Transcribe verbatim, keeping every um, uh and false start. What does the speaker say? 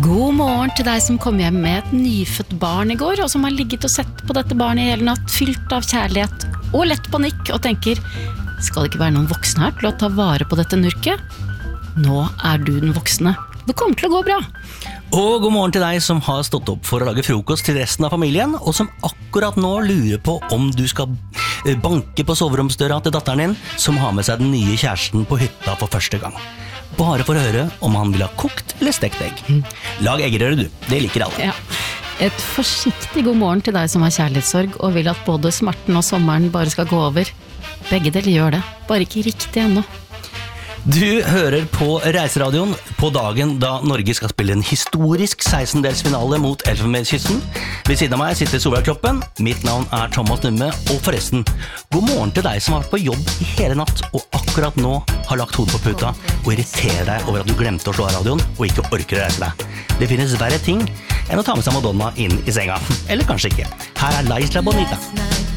God morgen til deg som kom hjem med et nyfødt barn i går, og som har ligget og sett på dette barnet i hele natt, fylt av kjærlighet og lett panikk, og tenker, skal det ikke være noen voksne her til å ta vare på dette nurket? Nå er du den voksne. Det kommer til å gå bra. Og god morgen til deg som har stått opp for å lage frokost til resten av familien, og som akkurat nå lurer på om du skal banke på soveromsdøra til datteren din, som har med seg den nye kjæresten på hytta for første gang. Bare for å høre om han vil ha kokt eller stekt egg. Lag eggerøre du, det liker alle. Ja. Et forsiktig god morgen til deg som har kjærlighetssorg og vil at både smerten og sommeren bare skal gå over. Begge deler gjør det, bare ikke riktig ennå. Du hører på Reiseradioen på dagen da Norge skal spille en historisk sekstendelsfinale mot Elfenbenskysten. Ved siden av meg sitter Solveig Kloppen, mitt navn er Thomas Numme, og forresten, god morgen til deg som har vært på jobb i hele natt og akkurat nå har lagt hodet på puta og irriterer deg over at du glemte å slå av radioen og ikke orker å reise deg. Det finnes verre ting enn å ta med seg Madonna inn i senga. Eller kanskje ikke. Her er Laisla Bonita.